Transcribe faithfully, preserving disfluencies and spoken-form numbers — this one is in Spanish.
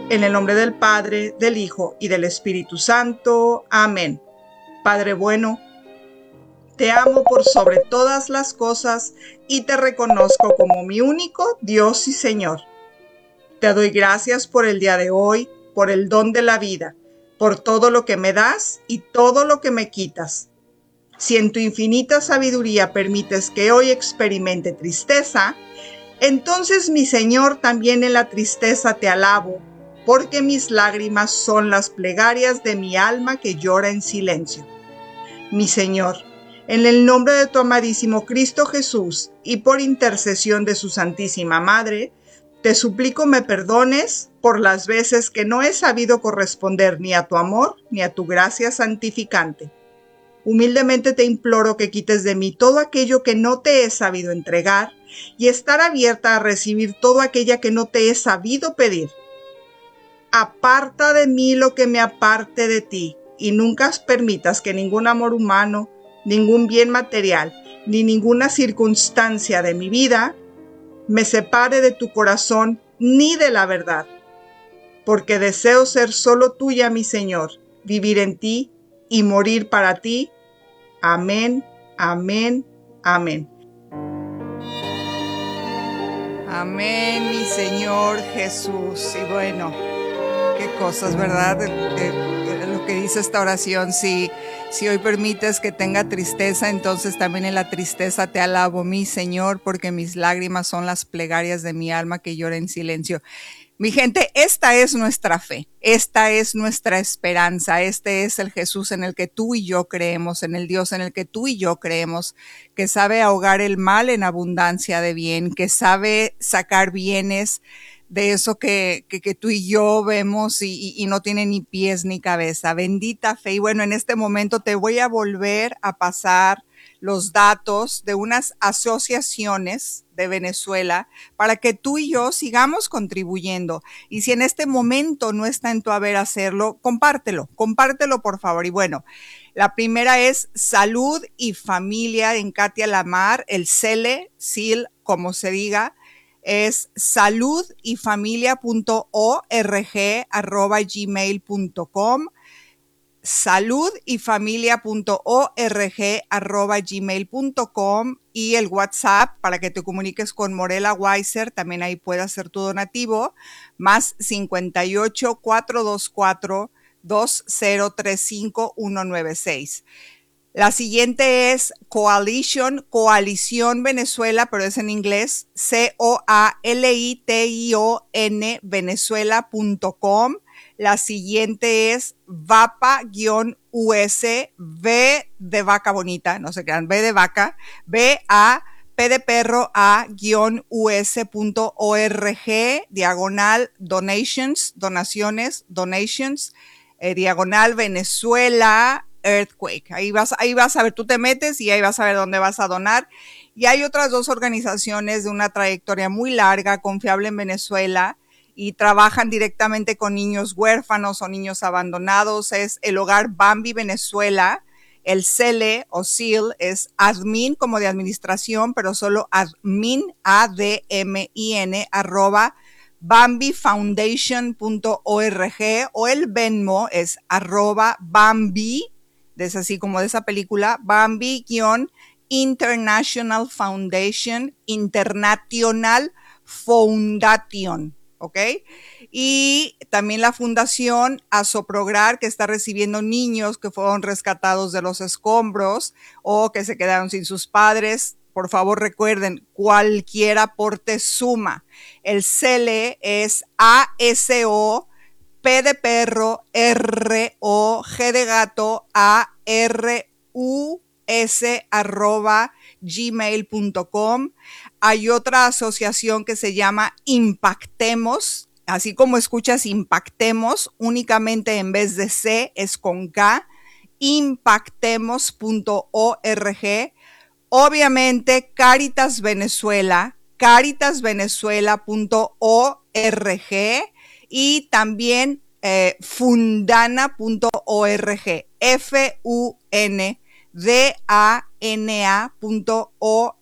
En el nombre del Padre, del Hijo y del Espíritu Santo. Amén. Padre bueno, te amo por sobre todas las cosas y te reconozco como mi único Dios y Señor. Te doy gracias por el día de hoy, por el don de la vida, por todo lo que me das y todo lo que me quitas. Si en tu infinita sabiduría permites que hoy experimente tristeza, entonces, mi Señor, también en la tristeza te alabo, porque mis lágrimas son las plegarias de mi alma que llora en silencio. Mi Señor, en el nombre de tu amadísimo Cristo Jesús y por intercesión de su Santísima Madre, te suplico me perdones por las veces que no he sabido corresponder ni a tu amor ni a tu gracia santificante. Humildemente te imploro que quites de mí todo aquello que no te he sabido entregar y estar abierta a recibir todo aquello que no te he sabido pedir. Aparta de mí lo que me aparte de ti y nunca permitas que ningún amor humano, ningún bien material, ni ninguna circunstancia de mi vida me separe de tu corazón ni de la verdad, porque deseo ser solo tuya, mi Señor, vivir en ti y morir para ti. Amén, amén, amén. Amén, mi Señor Jesús. Y bueno, qué cosas, ¿verdad? De, de, de lo que dice esta oración. Si, si hoy permites que tenga tristeza, entonces también en la tristeza te alabo, mi Señor, porque mis lágrimas son las plegarias de mi alma que llora en silencio. Mi gente, esta es nuestra fe, esta es nuestra esperanza, este es el Jesús en el que tú y yo creemos, en el Dios en el que tú y yo creemos, que sabe ahogar el mal en abundancia de bien, que sabe sacar bienes de eso que, que, que tú y yo vemos y, y, y no tiene ni pies ni cabeza. Bendita fe. Y bueno, en este momento te voy a volver a pasar los datos de unas asociaciones de Venezuela para que tú y yo sigamos contribuyendo. Y si en este momento no está en tu haber hacerlo, compártelo, compártelo por favor. Y bueno, la primera es Salud y Familia en Katia Lamar, el C L E, S I L, como se diga, es salud y familia punto org arroba gmail punto com. salud y familia punto org arroba gmail punto com y el WhatsApp para que te comuniques con Morela Weiser, también ahí puedes hacer tu donativo, más cincuenta y ocho, cuatrocientos veinticuatro, veinte treinta y cinco, ciento noventa y seis. La siguiente es Coalition, Coalición Venezuela, pero es en inglés, C O A L I T I O N, venezuela punto com. La siguiente es VAPA-U S, V de vaca bonita, no se crean, V de vaca, V A, P de perro, A-U S punto org, diagonal donations, donaciones, donations, eh, diagonal Venezuela, Earthquake. Ahí vas, ahí vas a ver, tú te metes y ahí vas a ver dónde vas a donar. Y hay otras dos organizaciones de una trayectoria muy larga, Confiable en Venezuela, y trabajan directamente con niños huérfanos o niños abandonados. Es el Hogar Bambi Venezuela. El C L E o S I L es admin como de administración, pero solo admin, A D M I N, arroba bambi foundation punto org, o el Venmo es arroba Bambi, es así como de esa película, Bambi-International Foundation, International Foundation, ¿ok? Y también la Fundación Asoprograr, que está recibiendo niños que fueron rescatados de los escombros o que se quedaron sin sus padres. Por favor, recuerden, cualquier aporte suma. El C L E es A S O, P de perro, R O, G de gato, A R U S, arroba gmail punto com. Hay otra asociación que se llama Impactemos, así como escuchas Impactemos, únicamente en vez de C es con K, impactemos punto org. Obviamente Cáritas Venezuela, cáritas venezuela punto org, y también eh, fundana punto org, F U N D A N A punto org.